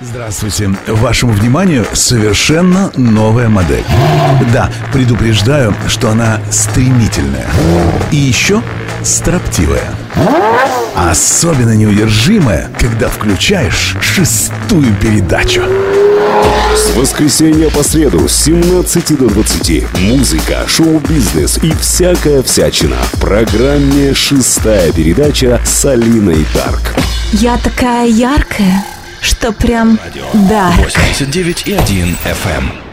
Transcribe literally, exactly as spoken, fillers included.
Здравствуйте. Вашему вниманию совершенно новая модель. Да, предупреждаю, что она стремительная. И еще строптивая. Особенно неудержимая, когда включаешь шестую передачу. С воскресенья по среду с семнадцати до двадцати музыка, шоу-бизнес и всякая всячина в программе «Шестая передача» с Алиной Дарк. Я такая яркая, что прям... Да. восемьдесят девять и один эф эм.